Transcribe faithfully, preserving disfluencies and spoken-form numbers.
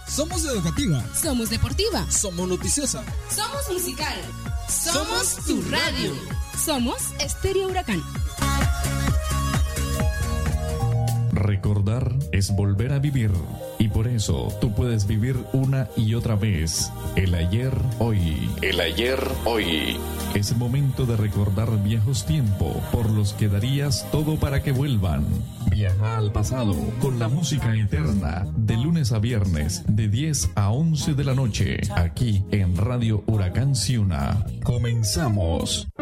Somos educativa. Somos deportiva. Somos noticiosa. Somos musical. Somos tu radio. Somos Estéreo Huracán. Recordar es volver a vivir, y por eso tú puedes vivir una y otra vez el ayer, hoy. El ayer, hoy. Es momento de recordar viejos tiempos por los que darías todo para que vuelvan. Viaja al pasado con la música eterna de lunes a viernes de diez a once de la noche aquí en Radio Huracán Ciuna. Comenzamos.